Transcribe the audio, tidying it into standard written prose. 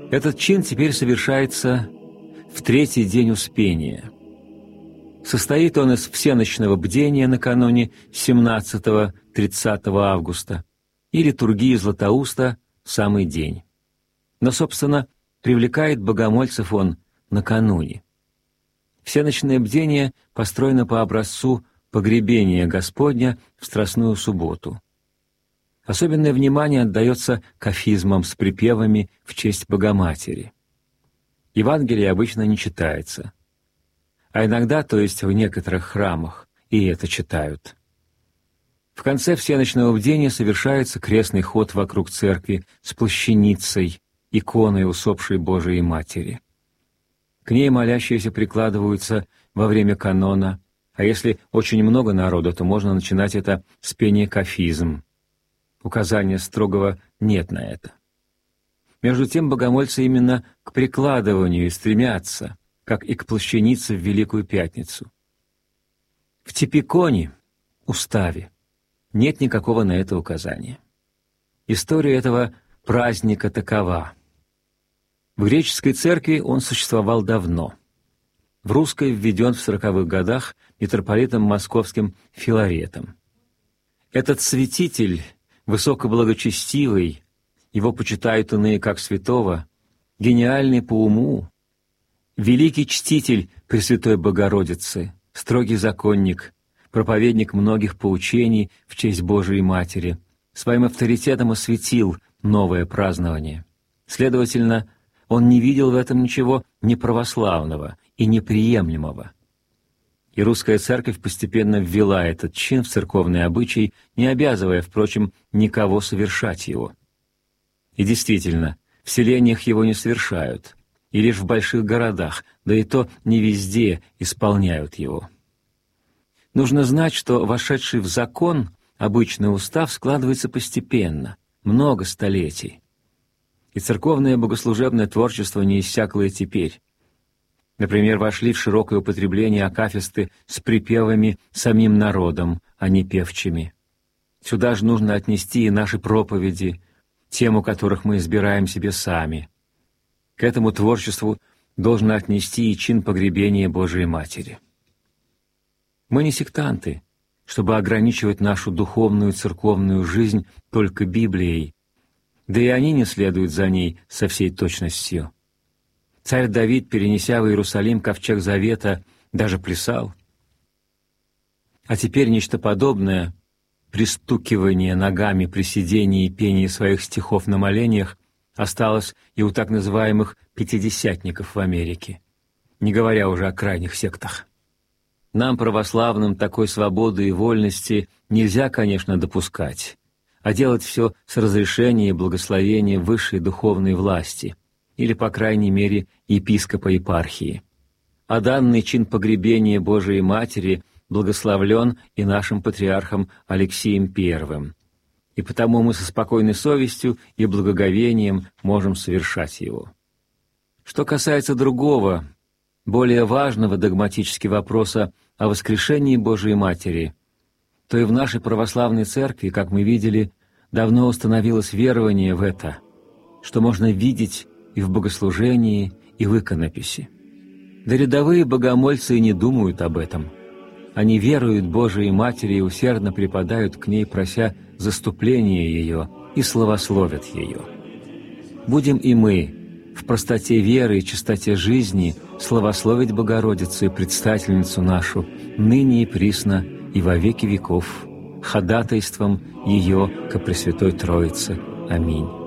Этот чин теперь совершается в третий день Успения. Состоит он из всеночного бдения накануне 17-30 августа и литургии Златоуста в самый день. Но, собственно, привлекает богомольцев он накануне. Всеночное бдение построено по образцу погребения Господня в Страстную субботу. Особенное внимание отдается кафизмам с припевами в честь Богоматери. Евангелие обычно не читается, а иногда, то есть в некоторых храмах, и это читают. В конце всеночного бдения совершается крестный ход вокруг церкви с плащаницей, иконой усопшей Божией Матери. К ней молящиеся прикладываются во время канона, а если очень много народу, то можно начинать это с пения кафизм. Указания строгого нет на это. Между тем богомольцы именно к прикладыванию и стремятся, как и к плащанице в Великую Пятницу. В типиконе, уставе, нет никакого на это указания. История этого праздника такова. В греческой церкви он существовал давно. В русской введен в 40-х годах митрополитом московским Филаретом. Этот святитель, высокоблагочестивый, его почитают иные как святого, гениальный по уму, великий чтитель Пресвятой Богородицы, строгий законник, проповедник многих поучений в честь Божией Матери, своим авторитетом осветил новое празднование. Следовательно, он не видел в этом ничего неправославного и неприемлемого. И русская церковь постепенно ввела этот чин в церковный обычай, не обязывая, впрочем, никого совершать его. И действительно, в селениях его не совершают, и лишь в больших городах, да и то не везде исполняют его. Нужно знать, что вошедший в закон обычный устав складывается постепенно, много столетий. И церковное богослужебное творчество не иссякло и теперь. Например, вошли в широкое употребление акафисты с припевами самим народом, а не певчими. Сюда же нужно отнести и наши проповеди, тему которых мы избираем себе сами. К этому творчеству должно отнести и чин погребения Божией Матери. Мы не сектанты, чтобы ограничивать нашу духовную церковную жизнь только Библией, да и они не следуют за ней со всей точностью. Царь Давид, перенеся в Иерусалим ковчег Завета, даже плясал. А теперь нечто подобное, пристукивание ногами при сидении и пении своих стихов на молениях, осталось и у так называемых пятидесятников в Америке, не говоря уже о крайних сектах. Нам, православным, такой свободы и вольности нельзя, конечно, допускать, а делать все с разрешения и благословения высшей духовной власти, или, по крайней мере, епископа епархии. А данный чин погребения Божией Матери благословлен и нашим патриархом Алексием I, и потому мы со спокойной совестью и благоговением можем совершать его. Что касается другого, более важного догматически вопроса о воскрешении Божией Матери, то и в нашей православной церкви, как мы видели, давно установилось верование в это, что можно видеть и в богослужении, и в иконописи. Да рядовые богомольцы и не думают об этом. Они веруют Божией Матери и усердно припадают к ней, прося заступления ее, и славословят ее. Будем и мы в простоте веры и чистоте жизни славословить Богородицу и Предстательницу нашу, ныне и присно, и во веки веков, ходатайством ее ко Пресвятой Троице. Аминь.